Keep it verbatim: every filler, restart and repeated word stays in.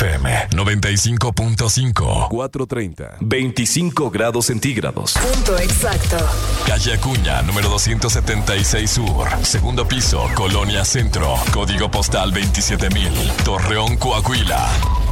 F M noventa y cinco punto cinco. cuatrocientos treinta. veinticinco grados centígrados. Punto exacto. Calle Acuña, número doscientos setenta y seis Sur. Segundo piso, Colonia Centro. Código postal veintisiete mil. Torreón, Coahuila.